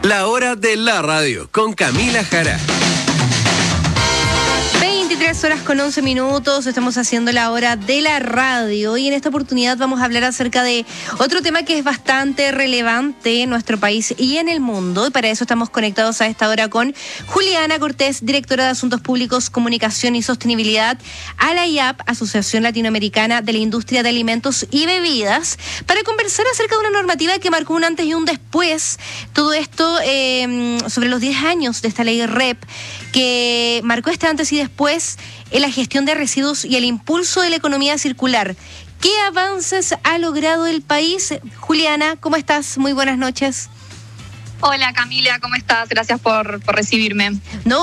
La hora de la radio con Camila Jara. 23:11. Estamos haciendo la hora de la radio y en esta oportunidad vamos a hablar acerca de otro tema que es bastante relevante en nuestro país y en el mundo, y para eso estamos conectados a esta hora con Juliana Cortés, directora de Asuntos Públicos, Comunicación y Sostenibilidad a la IAP, Asociación Latinoamericana de la Industria de Alimentos y Bebidas, para conversar acerca de una normativa que marcó un antes y un después. Todo esto sobre los 10 años de esta ley REP, que marcó este antes y después en la gestión de residuos y el impulso de la economía circular. ¿Qué avances ha logrado el país? Juliana, ¿cómo estás? Muy buenas noches. Hola Camila, ¿cómo estás? Gracias por recibirme. No,